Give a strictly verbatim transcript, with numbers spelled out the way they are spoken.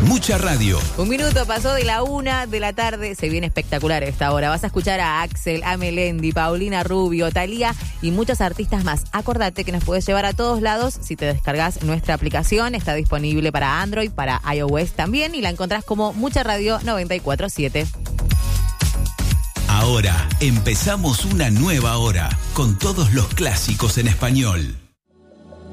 Mucha radio. Un minuto pasó de la una de la tarde. Se viene espectacular esta hora. Vas a escuchar a Axel, a Melendi, Paulina Rubio, Thalía y muchos artistas más. Acordate que nos puedes llevar a todos lados si te descargas nuestra aplicación. Está disponible para Android, para iOS también y la encontrás como Mucha Radio noventa y cuatro siete. Ahora empezamos una nueva hora con todos los clásicos en español.